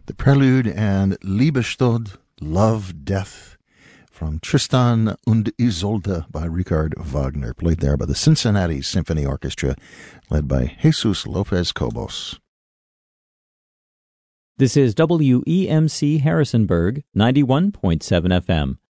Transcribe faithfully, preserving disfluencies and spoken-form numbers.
The Prelude and Liebestod, Love, Death, from Tristan und Isolde by Richard Wagner, played there by the Cincinnati Symphony Orchestra, led by Jesus Lopez Cobos. This is W E M C Harrisonburg, ninety-one point seven F M,